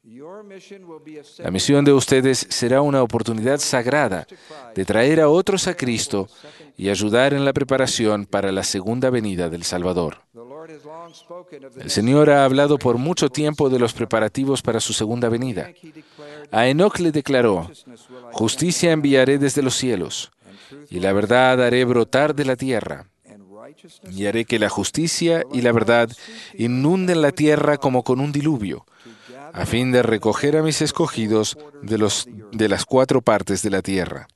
La misión de ustedes será una oportunidad sagrada de traer a otros a Cristo y ayudar en la preparación para la segunda venida del Salvador. El Señor ha hablado por mucho tiempo de los preparativos para su segunda venida. A Enoc le declaró: justicia enviaré desde los cielos, y la verdad haré brotar de la tierra. Y haré que la justicia y la verdad inunden la tierra como con un diluvio, a fin de recoger a mis escogidos de las cuatro partes de la tierra.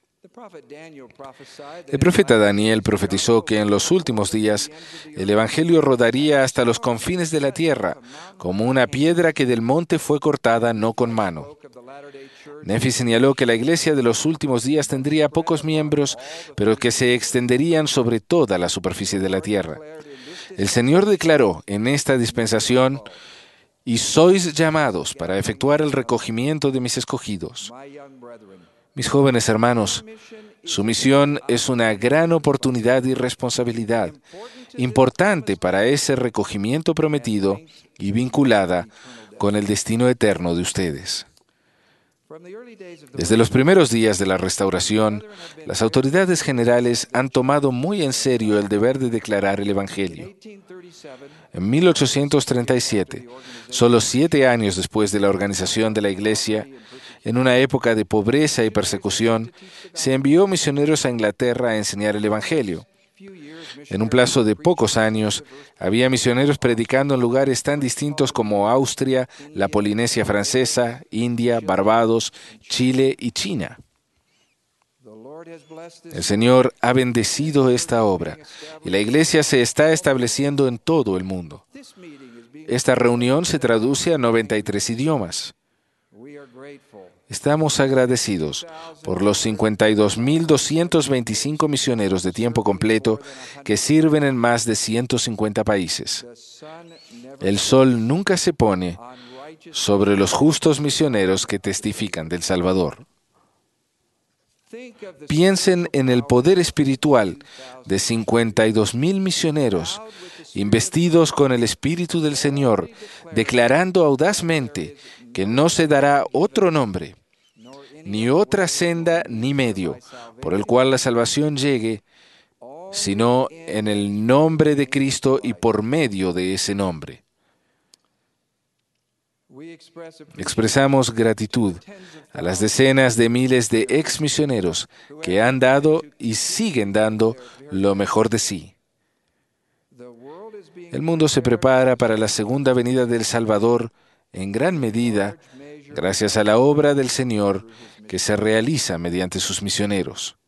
El profeta Daniel profetizó que en los últimos días el Evangelio rodaría hasta los confines de la tierra, como una piedra que del monte fue cortada no con mano. Nephi señaló que la iglesia de los últimos días tendría pocos miembros, pero que se extenderían sobre toda la superficie de la tierra. El Señor declaró en esta dispensación: y sois llamados para efectuar el recogimiento de mis escogidos. Mis jóvenes hermanos, su misión es una gran oportunidad y responsabilidad, importante para ese recogimiento prometido y vinculada con el destino eterno de ustedes. Desde los primeros días de la restauración, las autoridades generales han tomado muy en serio el deber de declarar el Evangelio. En 1837, solo 7 años después de la organización de la Iglesia, en una época de pobreza y persecución, se envió misioneros a Inglaterra a enseñar el Evangelio. En un plazo de pocos años, había misioneros predicando en lugares tan distintos como Austria, la Polinesia Francesa, India, Barbados, Chile y China. El Señor ha bendecido esta obra y la Iglesia se está estableciendo en todo el mundo. Esta reunión se traduce a 93 idiomas. Estamos agradecidos por los 52.225 misioneros de tiempo completo que sirven en más de 150 países. El sol nunca se pone sobre los justos misioneros que testifican del Salvador. Piensen en el poder espiritual de 52.000 misioneros investidos con el Espíritu del Señor, declarando audazmente que no se dará otro nombre, ni otra senda ni medio, por el cual la salvación llegue, sino en el nombre de Cristo y por medio de ese nombre. Expresamos gratitud a las decenas de miles de ex-misioneros que han dado y siguen dando lo mejor de sí. El mundo se prepara para la segunda venida del Salvador en gran medida gracias a la obra del Señor que se realiza mediante sus misioneros.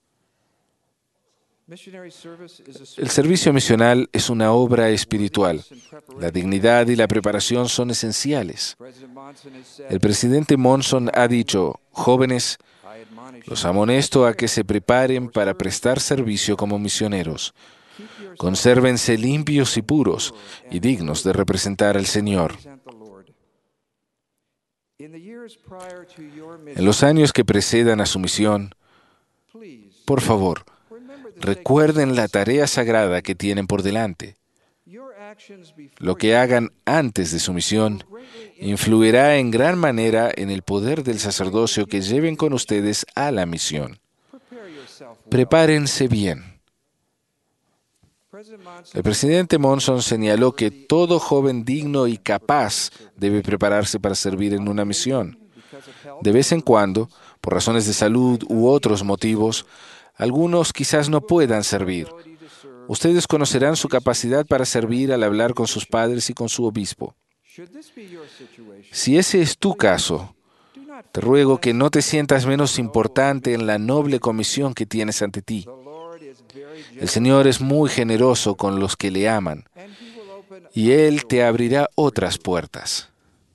El servicio misional es una obra espiritual. La dignidad y la preparación son esenciales. El presidente Monson ha dicho: jóvenes, los amonesto a que se preparen para prestar servicio como misioneros. Consérvense limpios y puros y dignos de representar al Señor. En los años que precedan a su misión, por favor, recuerden la tarea sagrada que tienen por delante. Lo que hagan antes de su misión influirá en gran manera en el poder del sacerdocio que lleven con ustedes a la misión. Prepárense bien. El presidente Monson señaló que todo joven digno y capaz debe prepararse para servir en una misión. De vez en cuando, por razones de salud u otros motivos, algunos quizás no puedan servir. Ustedes conocerán su capacidad para servir al hablar con sus padres y con su obispo. Si ese es tu caso, te ruego que no te sientas menos importante en la noble comisión que tienes ante ti. El Señor es muy generoso con los que le aman, y Él te abrirá otras puertas.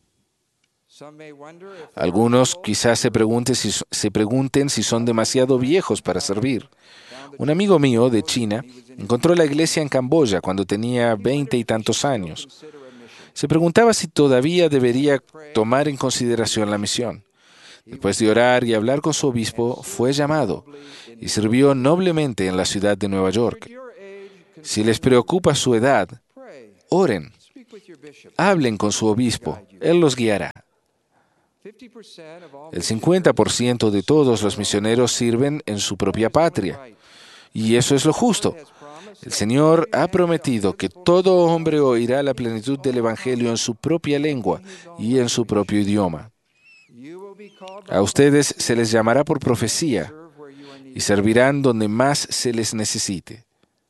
Algunos quizás se pregunten si son demasiado viejos para servir. Un amigo mío de China encontró la iglesia en Camboya cuando tenía 20 y tantos años. Se preguntaba si todavía debería tomar en consideración la misión. Después de orar y hablar con su obispo, fue llamado y sirvió noblemente en la ciudad de Nueva York. Si les preocupa su edad, oren, hablen con su obispo, él los guiará. El 50% de todos los misioneros sirven en su propia patria. Y eso es lo justo. El Señor ha prometido que todo hombre oirá la plenitud del Evangelio en su propia lengua y en su propio idioma. A ustedes se les llamará por profecía y servirán donde más se les necesite.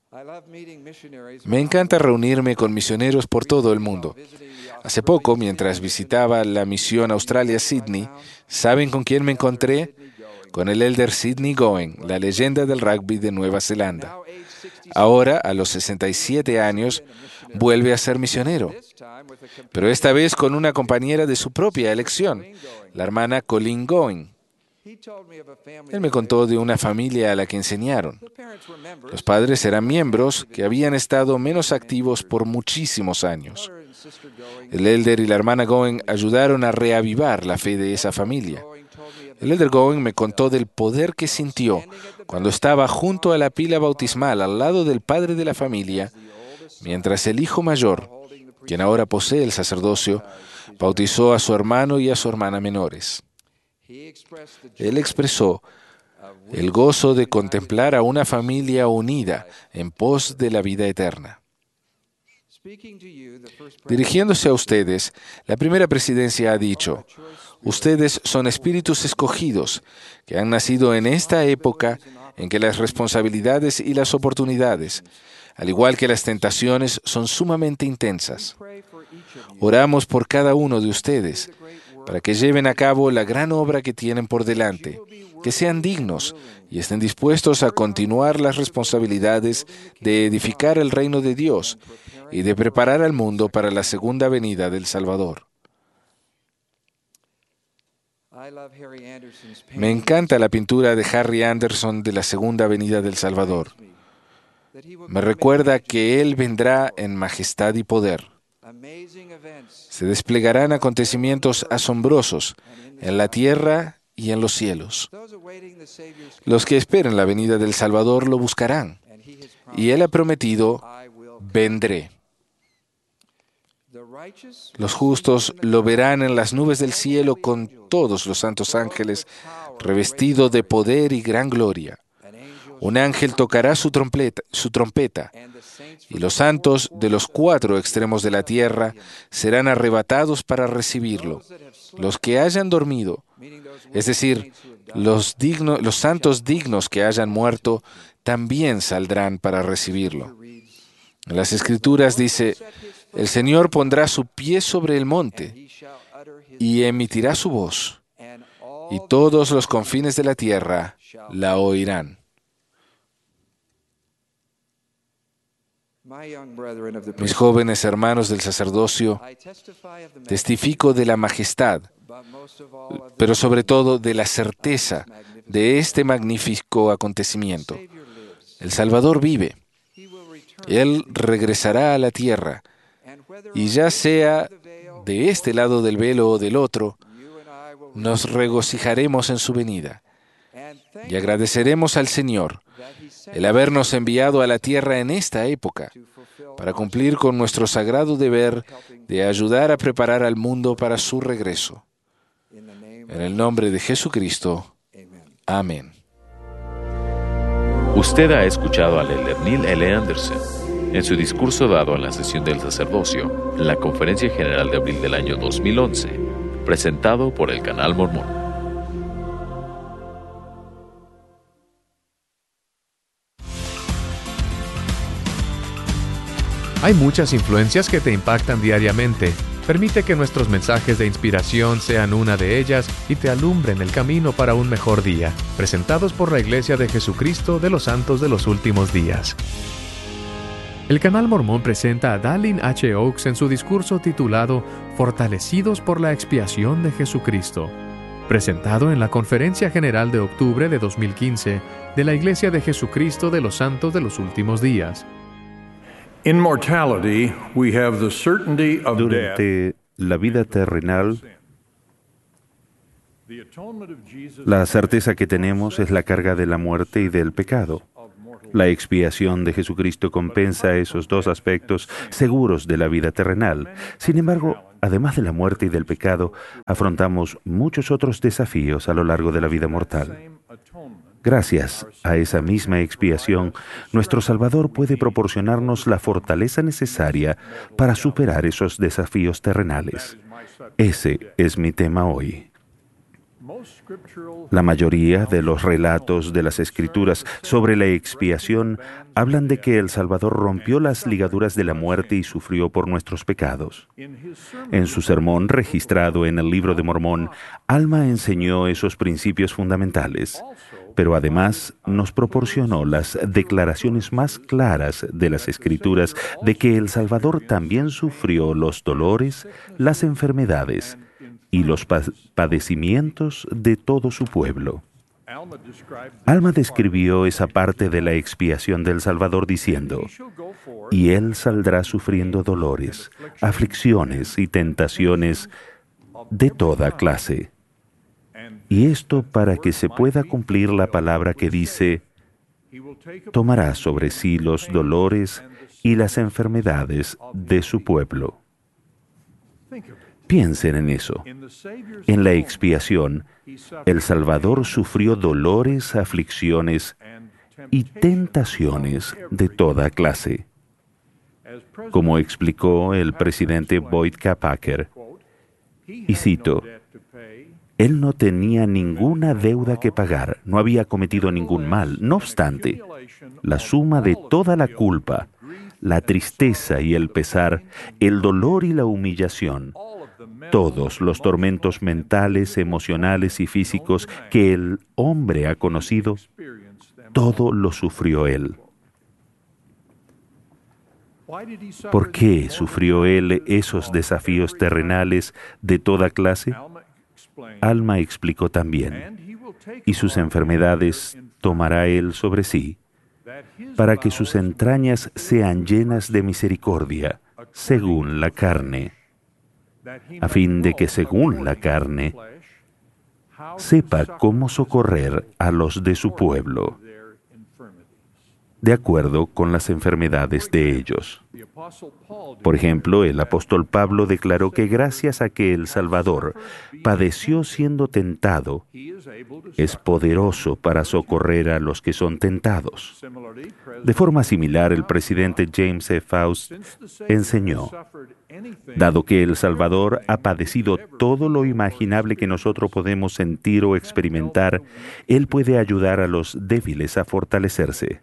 Me encanta reunirme con misioneros por todo el mundo. Hace poco, mientras visitaba la misión Australia-Sydney, ¿saben con quién me encontré? Con el elder Sidney Goen, la leyenda del rugby de Nueva Zelanda. Ahora, a los 67 años, vuelve a ser misionero, pero esta vez con una compañera de su propia elección, la hermana Colleen Goen. Él me contó de una familia a la que enseñaron. Los padres eran miembros que habían estado menos activos por muchísimos años. El elder y la hermana Goen ayudaron a reavivar la fe de esa familia. El elder Goen me contó del poder que sintió cuando estaba junto a la pila bautismal al lado del padre de la familia, mientras el hijo mayor, quien ahora posee el sacerdocio, bautizó a su hermano y a su hermana menores. Él expresó el gozo de contemplar a una familia unida en pos de la vida eterna. Dirigiéndose a ustedes, la primera presidencia ha dicho: ustedes son espíritus escogidos que han nacido en esta época en que las responsabilidades y las oportunidades, al igual que las tentaciones, son sumamente intensas. Oramos por cada uno de ustedes para que lleven a cabo la gran obra que tienen por delante, que sean dignos y estén dispuestos a continuar las responsabilidades de edificar el reino de Dios y de preparar al mundo para la segunda venida del Salvador. Me encanta la pintura de Harry Anderson de la segunda venida del Salvador. Me recuerda que Él vendrá en majestad y poder. Se desplegarán acontecimientos asombrosos en la tierra y en los cielos. Los que esperen la venida del Salvador lo buscarán, y Él ha prometido: vendré. Los justos lo verán en las nubes del cielo con todos los santos ángeles, revestido de poder y gran gloria. Un ángel tocará su trompeta, y los santos de los 4 extremos de la tierra serán arrebatados para recibirlo. Los que hayan dormido, es decir, los santos dignos que hayan muerto, también saldrán para recibirlo. En las Escrituras dice: el Señor pondrá su pie sobre el monte y emitirá su voz, y todos los confines de la tierra la oirán. Mis jóvenes hermanos del sacerdocio, testifico de la majestad, pero sobre todo de la certeza de este magnífico acontecimiento. El Salvador vive. Él regresará a la tierra, y ya sea de este lado del velo o del otro, nos regocijaremos en su venida y agradeceremos al Señor el habernos enviado a la tierra en esta época para cumplir con nuestro sagrado deber de ayudar a preparar al mundo para su regreso. En el nombre de Jesucristo. Amén. Usted ha escuchado al elder Neil L. Anderson en su discurso dado en la sesión del sacerdocio en la Conferencia General de abril del año 2011, presentado por el Canal Mormón. Hay muchas influencias que te impactan diariamente. Permite que nuestros mensajes de inspiración sean una de ellas y te alumbren el camino para un mejor día. Presentados por la Iglesia de Jesucristo de los Santos de los Últimos Días. El Canal Mormón presenta a Dallin H. Oaks en su discurso titulado Fortalecidos por la expiación de Jesucristo, presentado en la Conferencia General de octubre de 2015 de la Iglesia de Jesucristo de los Santos de los Últimos Días. Durante la vida terrenal, la certeza que tenemos es la carga de la muerte y del pecado. La expiación de Jesucristo compensa esos dos aspectos seguros de la vida terrenal. Sin embargo, además de la muerte y del pecado, afrontamos muchos otros desafíos a lo largo de la vida mortal. Gracias a esa misma expiación, nuestro Salvador puede proporcionarnos la fortaleza necesaria para superar esos desafíos terrenales. Ese es mi tema hoy. La mayoría de los relatos de las Escrituras sobre la expiación hablan de que el Salvador rompió las ligaduras de la muerte y sufrió por nuestros pecados. En su sermón registrado en el Libro de Mormón, Alma enseñó esos principios fundamentales, pero además nos proporcionó las declaraciones más claras de las Escrituras de que el Salvador también sufrió los dolores, las enfermedades y los padecimientos de todo su pueblo. Alma describió esa parte de la expiación del Salvador diciendo: «Y Él saldrá sufriendo dolores, aflicciones y tentaciones de toda clase». Y esto para que se pueda cumplir la palabra que dice: «Tomará sobre sí los dolores y las enfermedades de su pueblo». Piensen en eso. En la expiación, el Salvador sufrió dolores, aflicciones y tentaciones de toda clase. Como explicó el presidente Boyd K. Packer, y cito: «Él no tenía ninguna deuda que pagar, no había cometido ningún mal. No obstante, la suma de toda la culpa, la tristeza y el pesar, el dolor y la humillación, todos los tormentos mentales, emocionales y físicos que el hombre ha conocido, todo lo sufrió Él». ¿Por qué sufrió Él esos desafíos terrenales de toda clase? Alma explicó también: «Y sus enfermedades tomará Él sobre sí, para que sus entrañas sean llenas de misericordia, según la carne, a fin de que según la carne sepa cómo socorrer a los de su pueblo, de acuerdo con las enfermedades de ellos». Por ejemplo, el apóstol Pablo declaró que gracias a que el Salvador padeció siendo tentado, es poderoso para socorrer a los que son tentados. De forma similar, el presidente James E. Faust enseñó: «Dado que el Salvador ha padecido todo lo imaginable que nosotros podemos sentir o experimentar, Él puede ayudar a los débiles a fortalecerse».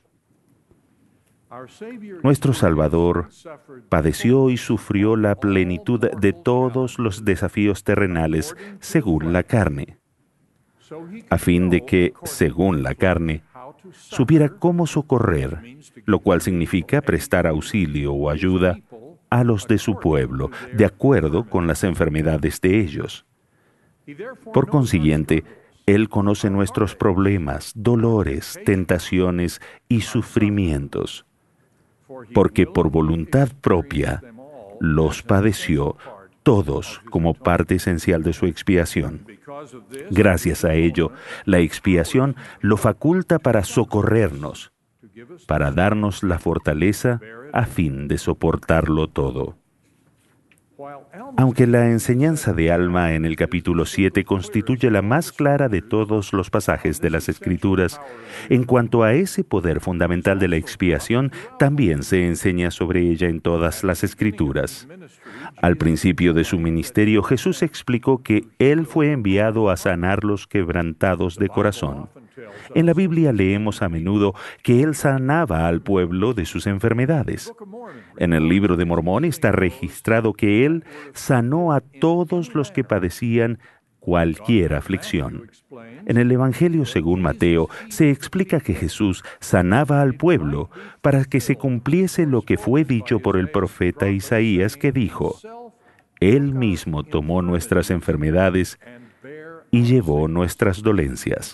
Nuestro Salvador padeció y sufrió la plenitud de todos los desafíos terrenales según la carne, a fin de que, según la carne, supiera cómo socorrer, lo cual significa prestar auxilio o ayuda a los de su pueblo, de acuerdo con las enfermedades de ellos. Por consiguiente, Él conoce nuestros problemas, dolores, tentaciones y sufrimientos, porque por voluntad propia los padeció todos como parte esencial de su expiación. Gracias a ello, la expiación lo faculta para socorrernos, para darnos la fortaleza a fin de soportarlo todo. Aunque la enseñanza de Alma en el capítulo 7 constituye la más clara de todos los pasajes de las Escrituras, en cuanto a ese poder fundamental de la expiación, también se enseña sobre ella en todas las Escrituras. Al principio de su ministerio, Jesús explicó que Él fue enviado a sanar los quebrantados de corazón. En la Biblia leemos a menudo que Él sanaba al pueblo de sus enfermedades. En el Libro de Mormón está registrado que Él sanó a todos los que padecían cualquier aflicción. En el Evangelio según Mateo se explica que Jesús sanaba al pueblo para que se cumpliese lo que fue dicho por el profeta Isaías, que dijo: «Él mismo tomó nuestras enfermedades y llevó nuestras dolencias».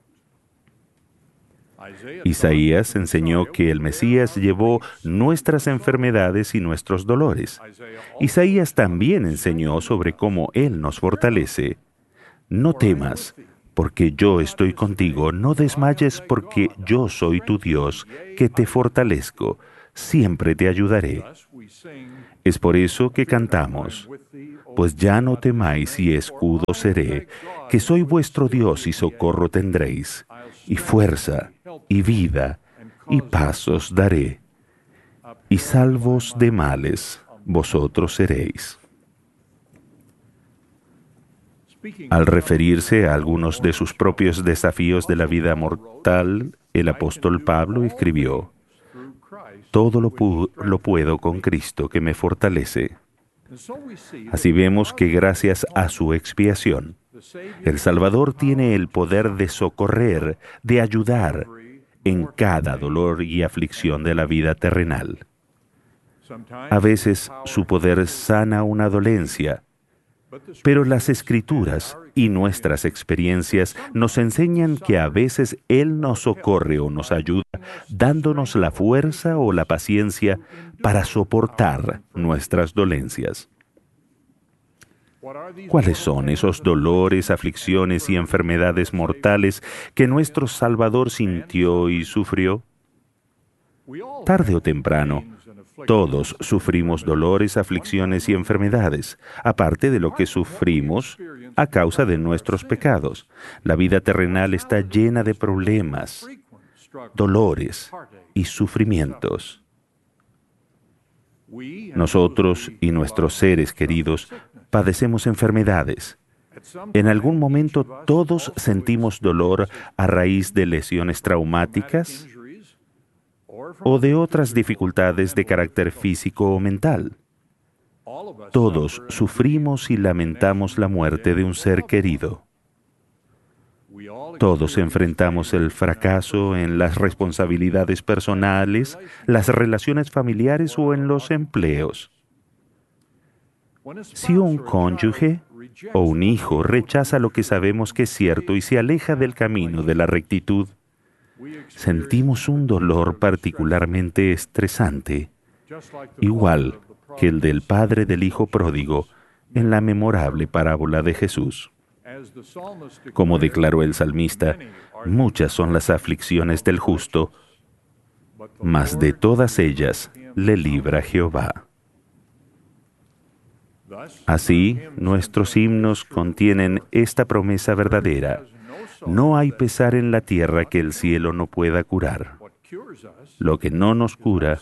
Isaías enseñó que el Mesías llevó nuestras enfermedades y nuestros dolores. Isaías también enseñó sobre cómo Él nos fortalece. «No temas, porque yo estoy contigo. No desmayes, porque yo soy tu Dios, que te fortalezco. siempre te ayudaré. Es por eso que cantamos, pues ya no temáis y escudo seré, que soy vuestro Dios y socorro tendréis, y fuerza, y vida, y paz os daré, y salvos de males vosotros seréis. Al referirse a algunos de sus propios desafíos de la vida mortal, el apóstol Pablo escribió, todo lo puedo con Cristo que me fortalece. Así vemos que gracias a su expiación, el Salvador tiene el poder de socorrer, de ayudar en cada dolor y aflicción de la vida terrenal. A veces su poder sana una dolencia, pero las Escrituras y nuestras experiencias nos enseñan que a veces Él nos socorre o nos ayuda, dándonos la fuerza o la paciencia para soportar nuestras dolencias. ¿Cuáles son esos dolores, aflicciones y enfermedades mortales que nuestro Salvador sintió y sufrió? Tarde o temprano, todos sufrimos dolores, aflicciones y enfermedades, aparte de lo que sufrimos a causa de nuestros pecados. La vida terrenal está llena de problemas, dolores y sufrimientos. Nosotros y nuestros seres queridos padecemos enfermedades. En algún momento todos sentimos dolor a raíz de lesiones traumáticas o de otras dificultades de carácter físico o mental. Todos sufrimos y lamentamos la muerte de un ser querido. Todos enfrentamos el fracaso en las responsabilidades personales, las relaciones familiares o en los empleos. Si un cónyuge o un hijo rechaza lo que sabemos que es cierto y se aleja del camino de la rectitud, sentimos un dolor particularmente estresante, igual que el del padre del hijo pródigo en la memorable parábola de Jesús. Como declaró el salmista, muchas son las aflicciones del justo, mas de todas ellas le libra Jehová. Así, nuestros himnos contienen esta promesa verdadera: no hay pesar en la tierra que el cielo no pueda curar. Lo que nos cura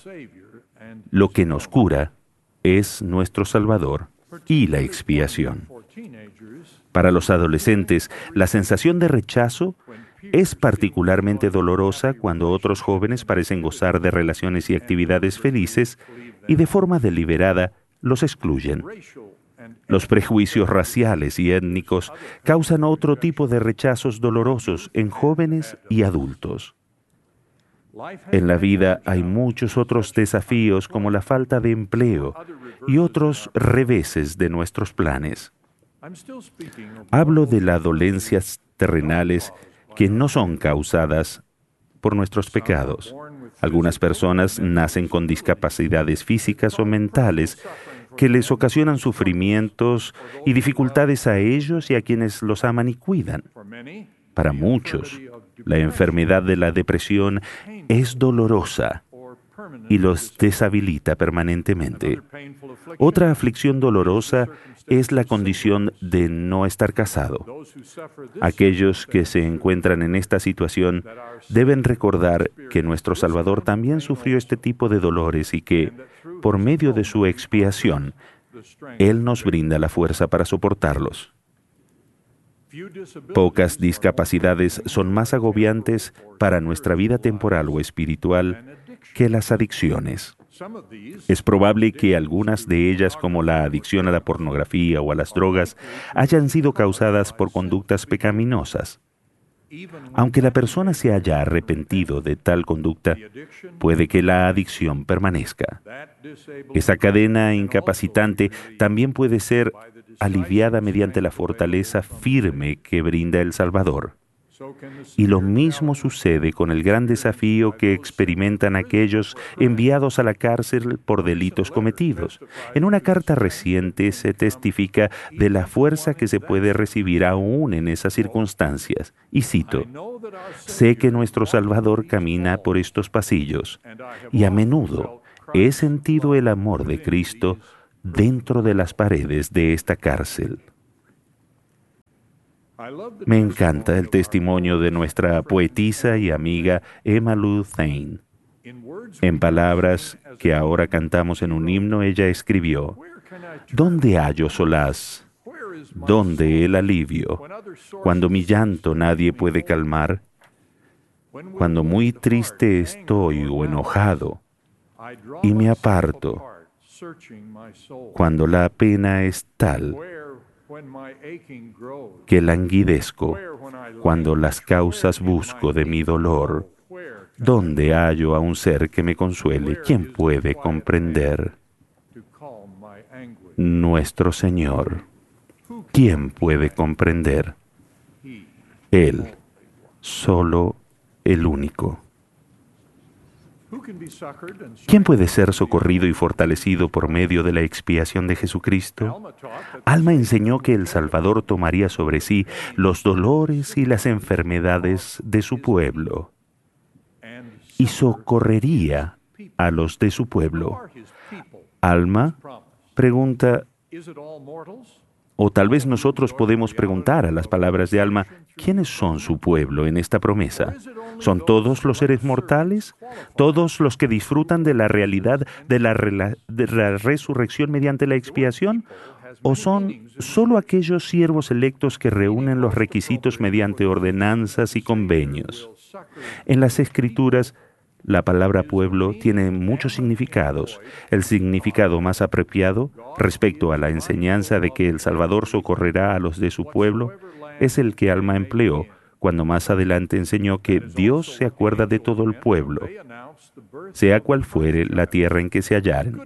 es nuestro Salvador y la expiación. Para los adolescentes, la sensación de rechazo es particularmente dolorosa cuando otros jóvenes parecen gozar de relaciones y actividades felices y de forma deliberada los excluyen. Los prejuicios raciales y étnicos causan otro tipo de rechazos dolorosos en jóvenes y adultos. En la vida hay muchos otros desafíos como la falta de empleo y otros reveses de nuestros planes. Hablo de las dolencias terrenales que no son causadas por nuestros pecados. Algunas personas nacen con discapacidades físicas o mentales que les ocasionan sufrimientos y dificultades a ellos y a quienes los aman y cuidan. Para muchos, la enfermedad de la depresión es dolorosa y los deshabilita permanentemente. Otra aflicción dolorosa es la condición de no estar casado. Aquellos que se encuentran en esta situación deben recordar que nuestro Salvador también sufrió este tipo de dolores y que, por medio de su expiación, Él nos brinda la fuerza para soportarlos. Pocas discapacidades son más agobiantes para nuestra vida temporal o espiritual que las adicciones. Es probable que algunas de ellas, como la adicción a la pornografía o a las drogas, hayan sido causadas por conductas pecaminosas. Aunque la persona se haya arrepentido de tal conducta, puede que la adicción permanezca. Esa cadena incapacitante también puede ser aliviada mediante la fortaleza firme que brinda el Salvador. Y lo mismo sucede con el gran desafío que experimentan aquellos enviados a la cárcel por delitos cometidos. En una carta reciente se testifica de la fuerza que se puede recibir aún en esas circunstancias. Y cito: sé que nuestro Salvador camina por estos pasillos, y a menudo he sentido el amor de Cristo dentro de las paredes de esta cárcel. Me encanta el testimonio de nuestra poetisa y amiga Emmylou Thane. En palabras que ahora cantamos en un himno, ella escribió: ¿Dónde hallo solaz? ¿Dónde el alivio? Cuando mi llanto nadie puede calmar, cuando muy triste estoy o enojado y me aparto, cuando la pena es tal que languidezco, cuando las causas busco de mi dolor, ¿dónde hallo a un ser que me consuele? ¿Quién puede comprender? Nuestro Señor. ¿Quién puede comprender? Él, solo el único. ¿Quién puede ser socorrido y fortalecido por medio de la expiación de Jesucristo? Alma enseñó que el Salvador tomaría sobre sí los dolores y las enfermedades de su pueblo y socorrería a los de su pueblo. Alma pregunta, o tal vez nosotros podemos preguntar a las palabras de Alma, ¿quiénes son su pueblo en esta promesa? ¿Son todos los seres mortales? ¿Todos los que disfrutan de la realidad de la resurrección mediante la expiación? ¿O son solo aquellos siervos electos que reúnen los requisitos mediante ordenanzas y convenios? En las Escrituras, la palabra pueblo tiene muchos significados. El significado más apropiado respecto a la enseñanza de que el Salvador socorrerá a los de su pueblo es el que Alma empleó cuando más adelante enseñó que Dios se acuerda de todo el pueblo, sea cual fuere la tierra en que se hallaren.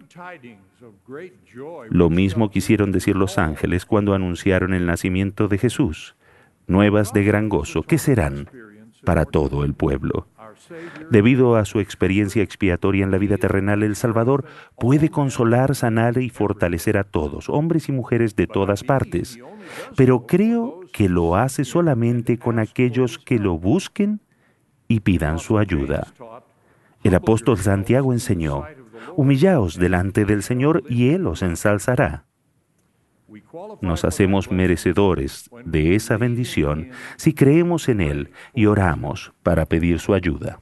Lo mismo quisieron decir los ángeles cuando anunciaron el nacimiento de Jesús. Nuevas de gran gozo, que serán para todo el pueblo. Debido a su experiencia expiatoria en la vida terrenal, el Salvador puede consolar, sanar y fortalecer a todos, hombres y mujeres de todas partes. Pero creo que lo hace solamente con aquellos que lo busquen y pidan su ayuda. El apóstol Santiago enseñó: humillaos delante del Señor y Él os ensalzará. Nos hacemos merecedores de esa bendición si creemos en Él y oramos para pedir su ayuda.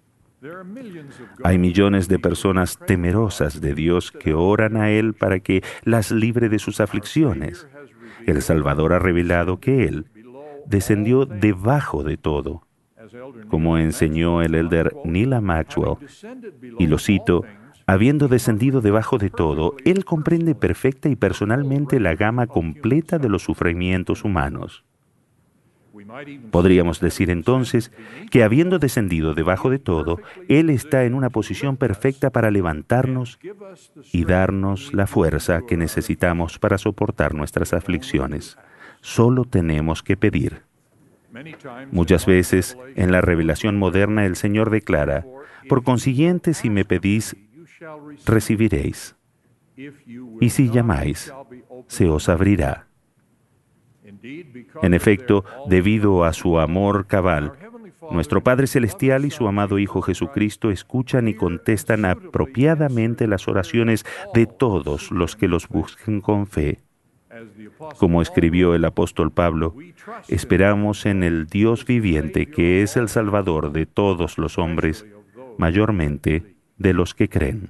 Hay millones de personas temerosas de Dios que oran a Él para que las libre de sus aflicciones. El Salvador ha revelado que Él descendió debajo de todo, como enseñó el elder Neal Maxwell, y lo cito: habiendo descendido debajo de todo, Él comprende perfecta y personalmente la gama completa de los sufrimientos humanos. Podríamos decir entonces que habiendo descendido debajo de todo, Él está en una posición perfecta para levantarnos y darnos la fuerza que necesitamos para soportar nuestras aflicciones. Solo tenemos que pedir. Muchas veces, en la revelación moderna, el Señor declara: por consiguiente, si me pedís, recibiréis, y si llamáis, se os abrirá. En efecto, debido a su amor cabal, nuestro Padre Celestial y su amado Hijo Jesucristo escuchan y contestan apropiadamente las oraciones de todos los que los busquen con fe. Como escribió el apóstol Pablo, esperamos en el Dios viviente, que es el Salvador de todos los hombres, mayormente de los que creen.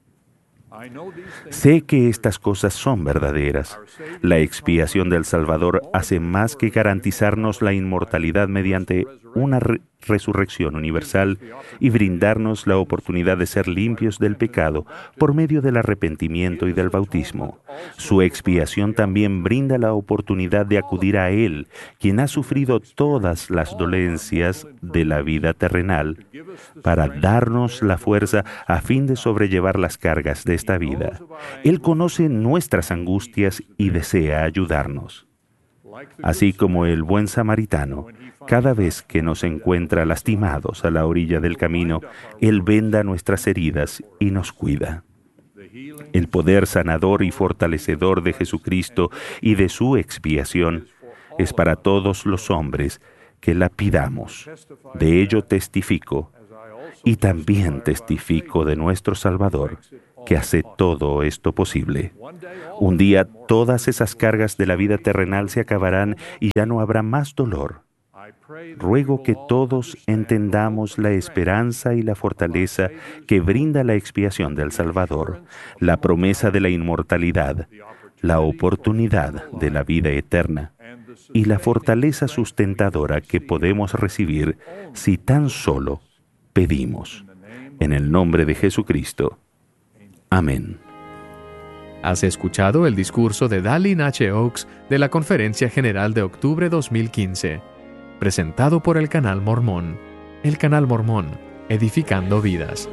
Sé que estas cosas son verdaderas. La expiación del Salvador hace más que garantizarnos la inmortalidad mediante una resurrección universal y brindarnos la oportunidad de ser limpios del pecado por medio del arrepentimiento y del bautismo. Su expiación también brinda la oportunidad de acudir a Él, quien ha sufrido todas las dolencias de la vida terrenal, para darnos la fuerza a fin de sobrellevar las cargas de esta vida. Él conoce nuestras angustias y desea ayudarnos. Así como el buen samaritano, cada vez que nos encuentra lastimados a la orilla del camino, Él venda nuestras heridas y nos cuida. El poder sanador y fortalecedor de Jesucristo y de su expiación es para todos los hombres que la pidamos. De ello testifico, y también testifico de nuestro Salvador, que hace todo esto posible. Un día todas esas cargas de la vida terrenal se acabarán y ya no habrá más dolor. Ruego que todos entendamos la esperanza y la fortaleza que brinda la expiación del Salvador, la promesa de la inmortalidad, la oportunidad de la vida eterna y la fortaleza sustentadora que podemos recibir si tan solo pedimos. En el nombre de Jesucristo. Amén. Has escuchado el discurso de Dallin H. Oaks de la Conferencia General de Octubre 2015, presentado por el Canal Mormón. El Canal Mormón, edificando vidas.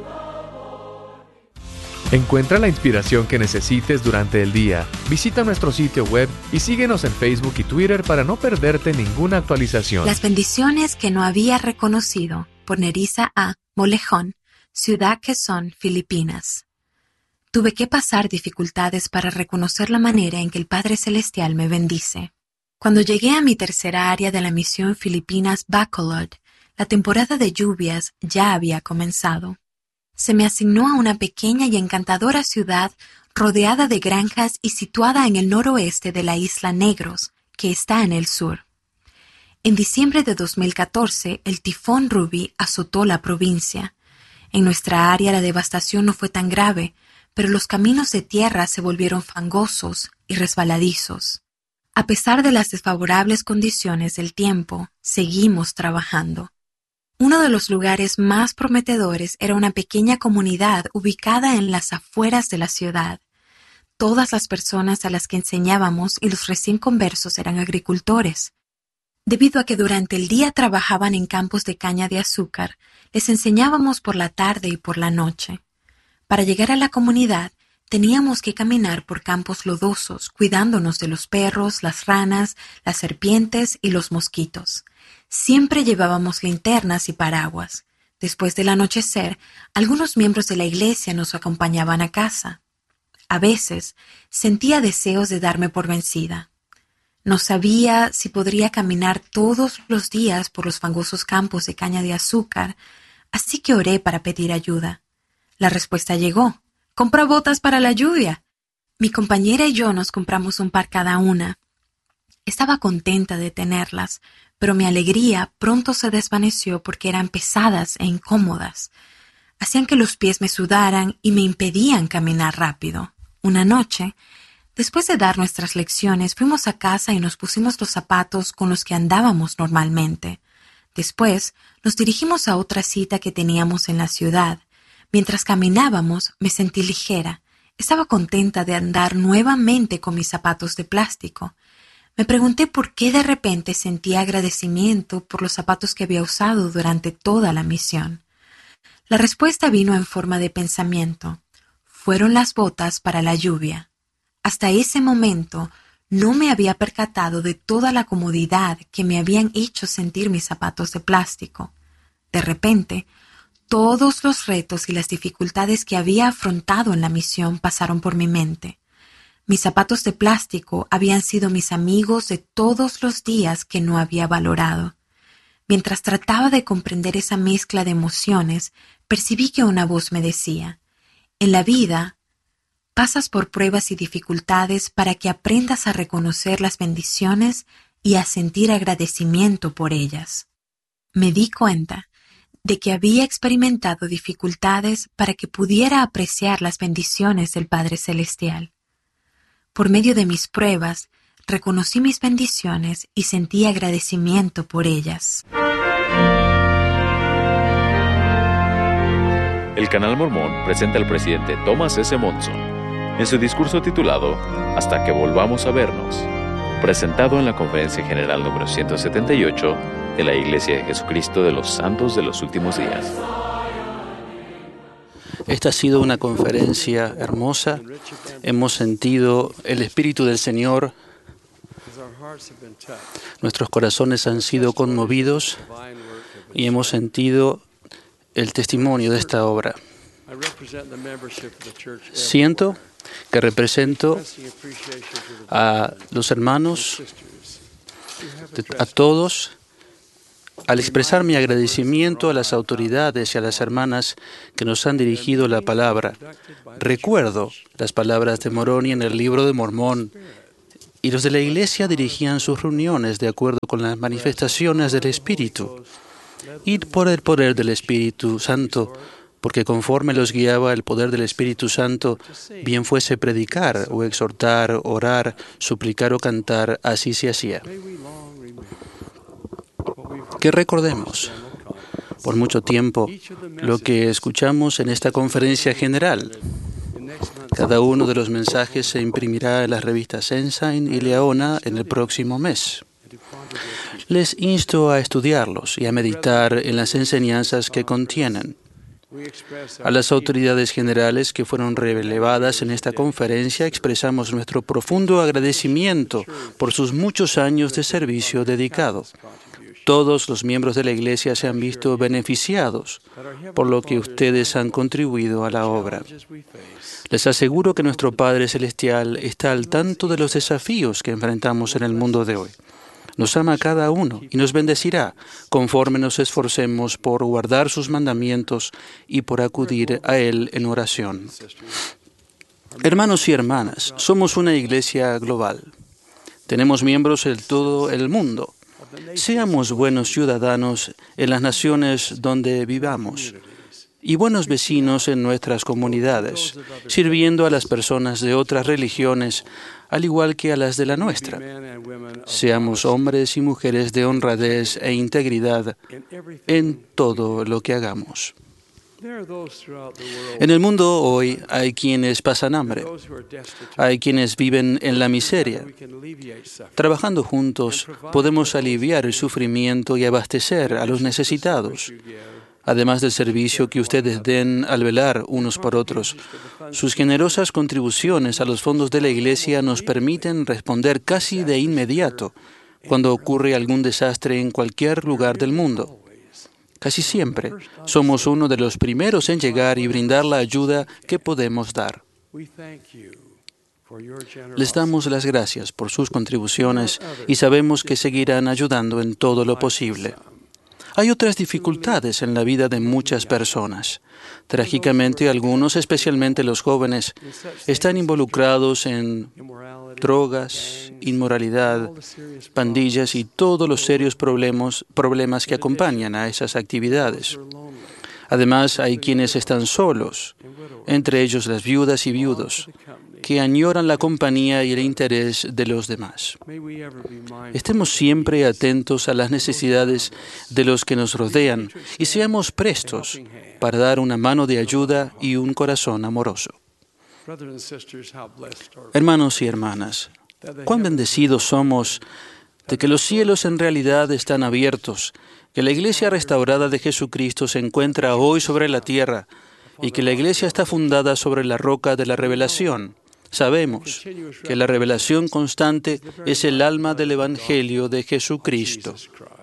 Encuentra la inspiración que necesites durante el día. Visita nuestro sitio web y síguenos en Facebook y Twitter para no perderte ninguna actualización. Las bendiciones que no había reconocido, por Nerissa A. Molejón, Ciudad Quezón, Filipinas. Tuve que pasar dificultades para reconocer la manera en que el Padre Celestial me bendice. Cuando llegué a mi tercera área de la misión Filipinas Bacolod, la temporada de lluvias ya había comenzado. Se me asignó a una pequeña y encantadora ciudad rodeada de granjas y situada en el noroeste de la isla Negros, que está en el sur. En diciembre de 2014, el tifón Ruby azotó la provincia. En nuestra área la devastación no fue tan grave, pero los caminos de tierra se volvieron fangosos y resbaladizos. A pesar de las desfavorables condiciones del tiempo, seguimos trabajando. Uno de los lugares más prometedores era una pequeña comunidad ubicada en las afueras de la ciudad. Todas las personas a las que enseñábamos y los recién conversos eran agricultores. Debido a que durante el día trabajaban en campos de caña de azúcar, les enseñábamos por la tarde y por la noche. Para llegar a la comunidad, teníamos que caminar por campos lodosos, cuidándonos de los perros, las ranas, las serpientes y los mosquitos. Siempre llevábamos linternas y paraguas. Después del anochecer, algunos miembros de la iglesia nos acompañaban a casa. A veces, sentía deseos de darme por vencida. No sabía si podría caminar todos los días por los fangosos campos de caña de azúcar, así que oré para pedir ayuda. La respuesta llegó. «Compra botas para la lluvia». Mi compañera y yo nos compramos un par cada una. Estaba contenta de tenerlas, pero mi alegría pronto se desvaneció porque eran pesadas e incómodas. Hacían que los pies me sudaran y me impedían caminar rápido. Una noche, después de dar nuestras lecciones, fuimos a casa y nos pusimos los zapatos con los que andábamos normalmente. Después, nos dirigimos a otra cita que teníamos en la ciudad. Mientras caminábamos, me sentí ligera. Estaba contenta de andar nuevamente con mis zapatos de plástico. Me pregunté por qué de repente sentía agradecimiento por los zapatos que había usado durante toda la misión. La respuesta vino en forma de pensamiento. Fueron las botas para la lluvia. Hasta ese momento no me había percatado de toda la comodidad que me habían hecho sentir mis zapatos de plástico. De repente, todos los retos y las dificultades que había afrontado en la misión pasaron por mi mente. Mis zapatos de plástico habían sido mis amigos de todos los días que no había valorado. Mientras trataba de comprender esa mezcla de emociones, percibí que una voz me decía: en la vida, pasas por pruebas y dificultades para que aprendas a reconocer las bendiciones y a sentir agradecimiento por ellas. Me di cuenta de que había experimentado dificultades para que pudiera apreciar las bendiciones del Padre Celestial. Por medio de mis pruebas, reconocí mis bendiciones y sentí agradecimiento por ellas. El Canal Mormón presenta al presidente Thomas S. Monson en su discurso titulado Hasta que volvamos a vernos, presentado en la Conferencia General número 178 de la Iglesia de Jesucristo de los Santos de los Últimos Días. Esta ha sido una conferencia hermosa. Hemos sentido el Espíritu del Señor. Nuestros corazones han sido conmovidos y hemos sentido el testimonio de esta obra. Siento que represento a los hermanos, a todos Al expresar mi agradecimiento a las autoridades y a las hermanas que nos han dirigido la palabra, recuerdo las palabras de Moroni en el Libro de Mormón, y los de la Iglesia dirigían sus reuniones de acuerdo con las manifestaciones del Espíritu. Id por el poder del Espíritu Santo, porque conforme los guiaba el poder del Espíritu Santo, bien fuese predicar o exhortar, orar, suplicar o cantar, así se hacía. Que recordemos por mucho tiempo lo que escuchamos en esta conferencia general. Cada uno de los mensajes se imprimirá en las revistas Ensign y Leona en el próximo mes. Les insto a estudiarlos y a meditar en las enseñanzas que contienen. A las autoridades generales que fueron relevadas en esta conferencia expresamos nuestro profundo agradecimiento por sus muchos años de servicio dedicado. Todos los miembros de la Iglesia se han visto beneficiados por lo que ustedes han contribuido a la obra. Les aseguro que nuestro Padre Celestial está al tanto de los desafíos que enfrentamos en el mundo de hoy. Nos ama a cada uno y nos bendecirá conforme nos esforcemos por guardar sus mandamientos y por acudir a Él en oración. Hermanos y hermanas, somos una iglesia global. Tenemos miembros en todo el mundo. Seamos buenos ciudadanos en las naciones donde vivamos y buenos vecinos en nuestras comunidades, sirviendo a las personas de otras religiones, al igual que a las de la nuestra. Seamos hombres y mujeres de honradez e integridad en todo lo que hagamos. En el mundo hoy hay quienes pasan hambre, hay quienes viven en la miseria. Trabajando juntos podemos aliviar el sufrimiento y abastecer a los necesitados. Además del servicio que ustedes den al velar unos por otros, sus generosas contribuciones a los fondos de la Iglesia nos permiten responder casi de inmediato cuando ocurre algún desastre en cualquier lugar del mundo. Casi siempre somos uno de los primeros en llegar y brindar la ayuda que podemos dar. Les damos las gracias por sus contribuciones y sabemos que seguirán ayudando en todo lo posible. Hay otras dificultades en la vida de muchas personas. Trágicamente, algunos, especialmente los jóvenes, están involucrados en drogas, inmoralidad, pandillas y todos los serios problemas que acompañan a esas actividades. Además, hay quienes están solos, entre ellos las viudas y viudos, que añoran la compañía y el interés de los demás. Estemos siempre atentos a las necesidades de los que nos rodean y seamos prestos para dar una mano de ayuda y un corazón amoroso. Hermanos y hermanas, cuán bendecidos somos de que los cielos en realidad están abiertos, que la Iglesia restaurada de Jesucristo se encuentra hoy sobre la tierra y que la Iglesia está fundada sobre la roca de la revelación. Sabemos que la revelación constante es el alma del Evangelio de Jesucristo.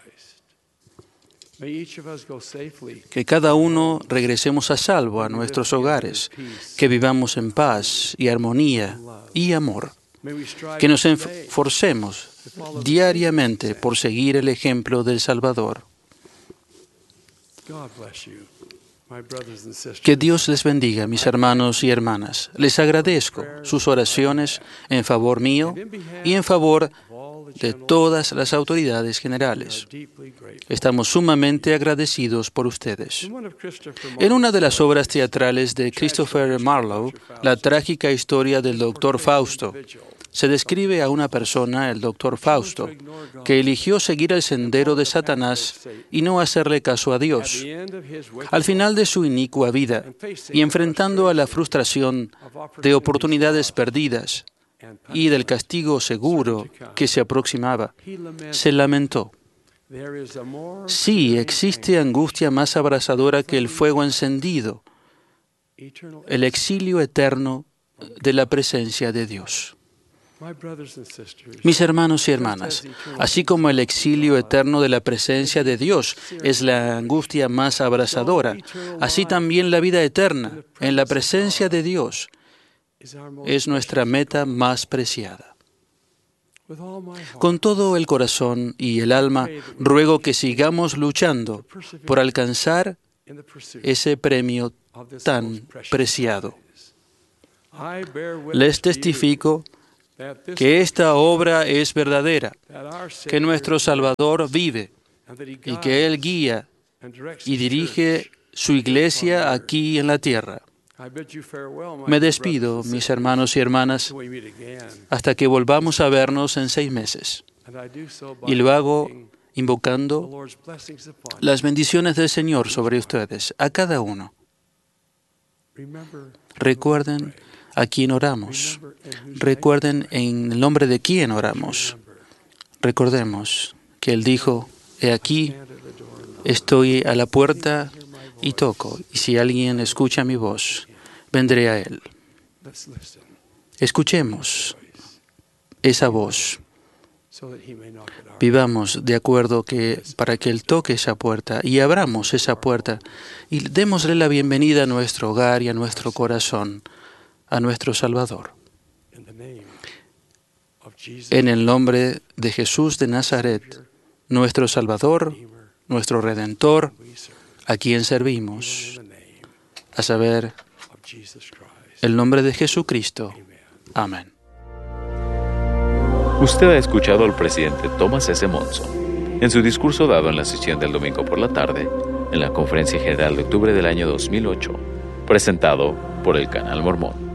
Que cada uno regresemos a salvo a nuestros hogares, que vivamos en paz y armonía y amor. Que nos esforcemos diariamente por seguir el ejemplo del Salvador. Que Dios les bendiga, mis hermanos y hermanas. Les agradezco sus oraciones en favor mío y en favor de todas las autoridades generales. Estamos sumamente agradecidos por ustedes. En una de las obras teatrales de Christopher Marlowe, La trágica historia del Dr. Fausto, se describe a una persona, el Dr. Fausto, que eligió seguir el sendero de Satanás y no hacerle caso a Dios. Al final de su inicua vida y enfrentando a la frustración de oportunidades perdidas y del castigo seguro que se aproximaba, se lamentó. Sí, existe angustia más abrasadora que el fuego encendido, el exilio eterno de la presencia de Dios. Mis hermanos y hermanas, así como el exilio eterno de la presencia de Dios es la angustia más abrasadora, así también la vida eterna en la presencia de Dios es nuestra meta más preciada. Con todo el corazón y el alma, ruego que sigamos luchando por alcanzar ese premio tan preciado. Les testifico que esta obra es verdadera, que nuestro Salvador vive y que Él guía y dirige su iglesia aquí en la tierra. Me despido, mis hermanos y hermanas, hasta que volvamos a vernos en 6 meses. Y lo hago invocando las bendiciones del Señor sobre ustedes, a cada uno. Recuerden a quién oramos. Recuerden en el nombre de quién oramos. Recordemos que Él dijo, he aquí, estoy a la puerta y toco, y si alguien escucha mi voz, vendré a Él. Escuchemos esa voz. Vivamos de acuerdo para que Él toque esa puerta y abramos esa puerta y démosle la bienvenida a nuestro hogar y a nuestro corazón, a nuestro Salvador. En el nombre de Jesús de Nazaret, nuestro Salvador, nuestro Redentor, a quien servimos, a saber, el nombre de Jesucristo. Amén. Usted ha escuchado al presidente Thomas S. Monson en su discurso dado en la sesión del domingo por la tarde en la Conferencia General de octubre del año 2008, presentado por el Canal Mormón.